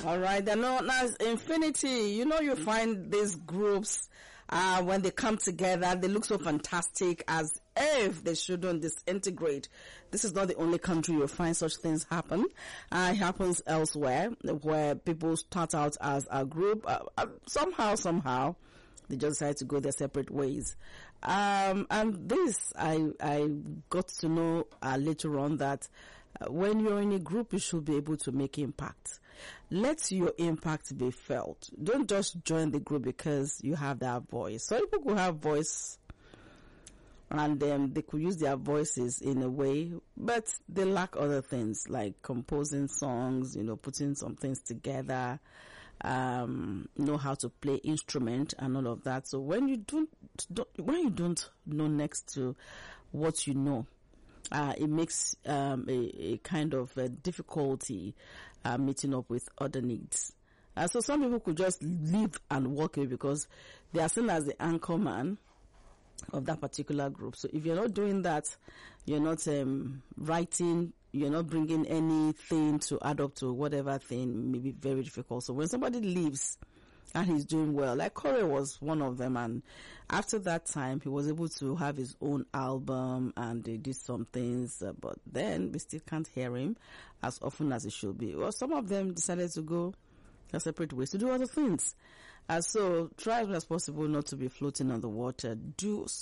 All right, they're known as Infinity. You know, you find these groups, when they come together, they look so fantastic, as if they shouldn't disintegrate. This is not the only country you'll find such things happen. It happens elsewhere, where people start out as a group, somehow, they just decide to go their separate ways. And this, I got to know later on that when you're in a group, you should be able to make impact. Let your impact be felt. Don't just join the group because you have that voice. So people could have voice, and they could use their voices in a way, but they lack other things like composing songs, putting some things together, know how to play instrument and all of that. So when you don't know next to what you know, it makes a kind of difficulty meeting up with other needs. So some people could just leave and walk away because they are seen as the anchor man of that particular group. So if you're not doing that, you're not writing, you're not bringing anything to add up to whatever thing, may be very difficult. So when somebody leaves and he's doing well, like Corey was one of them, and after that time he was able to have his own album and they did some things, but then we still can't hear him as often as it should be. Well, some of them decided to go their separate ways to do other things. So try as much as possible not to be floating on the water. Do